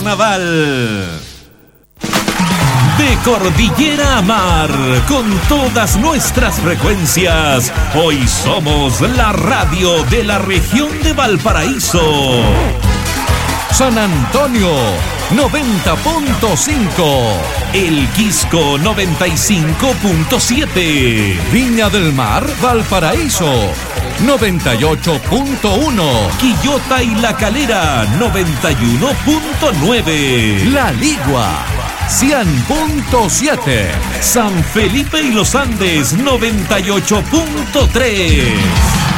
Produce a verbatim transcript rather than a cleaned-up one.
carnaval. De cordillera a mar, con todas nuestras frecuencias, hoy somos la radio de la región de Valparaíso. San Antonio, noventa punto cinco. El Quisco, noventa y cinco punto siete. Viña del Mar, Valparaíso, noventa y ocho punto uno. Quillota y La Calera, noventa y uno punto nueve. La Ligua, cien punto siete. San Felipe y los Andes, noventa y ocho punto tres.